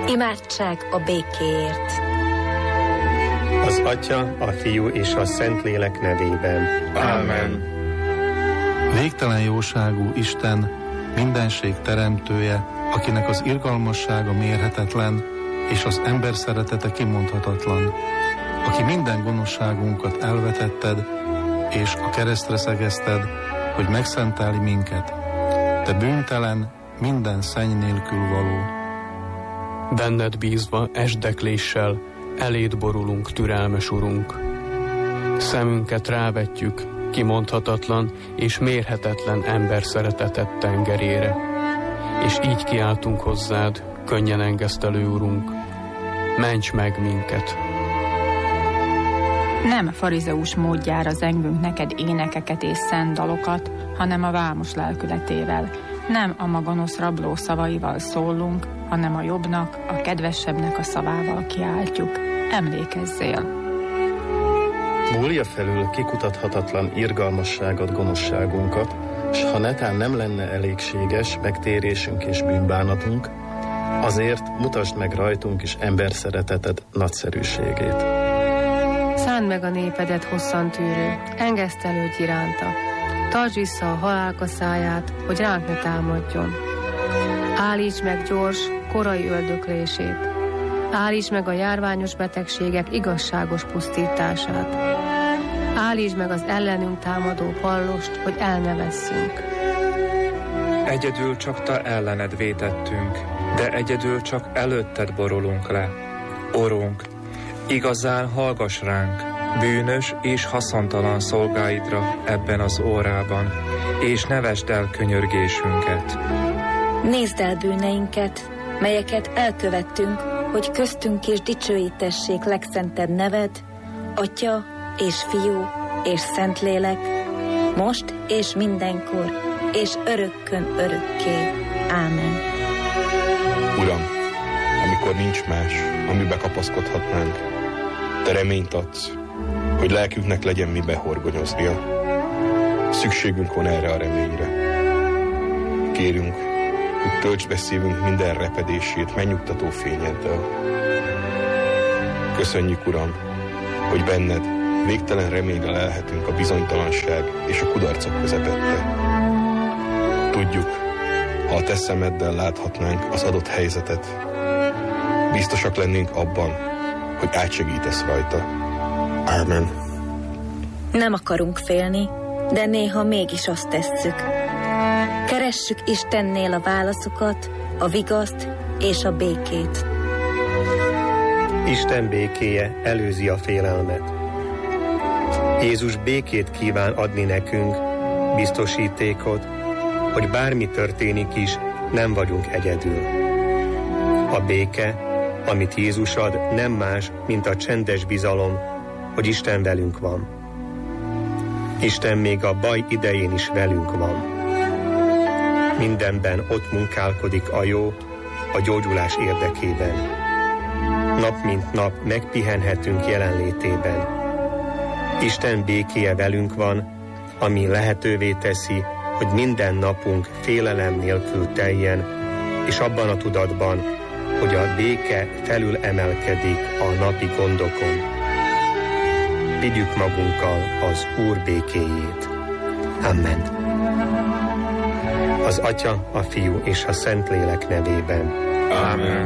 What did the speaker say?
Imádság a békéért. Az Atya, a Fiú és a Szentlélek nevében. Ámen. Végtelen jóságú Isten, mindenség teremtője, akinek az irgalmassága mérhetetlen, és az ember szeretete kimondhatatlan, aki minden gonoszságunkat elvetetted, és a keresztre szegezted, hogy megszentelj minket. Te bűntelen, minden szenny nélkül való. Benned bízva esdekléssel eléd borulunk, türelmes Urunk. Szemünket rávetjük kimondhatatlan és mérhetetlen ember szereteted tengerére, és így kiáltunk hozzád, könnyen engesztelő Urunk. Ments meg minket! Nem farizeus módjára zengünk neked énekeket és szent dalokat, hanem a vámos lelkületével. Nem a gonosz rabló szavaival szólunk, hanem a jobbnak, a kedvesebbnek a szavával kiáltjuk. Emlékezzél! Múlja felül kikutathatatlan irgalmasságod, gonoszságunkat, s ha netán nem lenne elégséges megtérésünk és bűnbánatunk, azért mutasd meg rajtunk is emberszereteted nagyszerűségét. Szánd meg a népedet hosszantűrő, engesztelődj iránta. Tartsd vissza a halálkaszáját, hogy ránk ne támadjon. Állíts meg gyors, korai öldöklését. Állíts meg a járványos betegségek igazságos pusztítását. Állíts meg az ellenünk támadó pallost, hogy el ne vesszünk. Egyedül csak te ellened vétettünk, de egyedül csak előtted borulunk le. Urunk, igazán hallgass ránk, bűnös és haszontalan szolgáidra ebben az órában, és ne vesd el könyörgésünket. Nézd el bűneinket, melyeket elkövettünk, hogy köztünk is dicsőítessék legszentebb neved, Atya és Fiú és Szentlélek, most és mindenkor, és örökkön örökké. Ámen. Uram, amikor nincs más, amibe kapaszkodhatnánk, te reményt adsz, hogy lelkünknek legyen mibe horgonyoznia. Szükségünk van erre a reményre. Kérünk, hogy töltsd be szívünk minden repedését megnyugtató fényeddel. Köszönjük, Uram, hogy benned végtelen reményre lelhetünk a bizonytalanság és a kudarcok közepette. Tudjuk, ha a te szemeddel láthatnánk az adott helyzetet, biztosak lennénk abban, hogy átsegítesz rajta. Ámen. Nem akarunk félni, de néha mégis azt tesszük. Keressük Istennél a válaszokat, a vigaszt és a békét. Isten békéje előzi a félelmet. Jézus békét kíván adni nekünk, biztosítékot, hogy bármi történik is, nem vagyunk egyedül. A béke, amit Jézus ad, nem más, mint a csendes bizalom, hogy Isten velünk van. Isten még a baj idején is velünk van. Mindenben ott munkálkodik a jó, a gyógyulás érdekében. Nap mint nap megpihenhetünk jelenlétében. Isten békéje velünk van, ami lehetővé teszi, hogy minden napunk félelem nélkül teljen, és abban a tudatban, hogy a béke felül emelkedik a napi gondokon. Vigyük magunkkal az Úr békéjét. Amen. Az Atya, a Fiú és a Szentlélek nevében. Ámen.